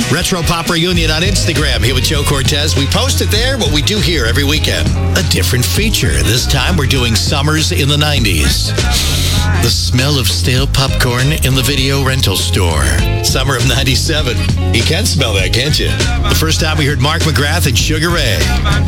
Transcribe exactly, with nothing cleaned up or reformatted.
Retro Pop Reunion on Instagram here with Joe Cortez. We post it there, what we do here every weekend. A different feature. This time we're doing Summers in the nineties. The smell of stale popcorn in the video rental store. Summer of ninety-seven. You can smell that, can't you? The first time we heard Mark McGrath and Sugar Ray.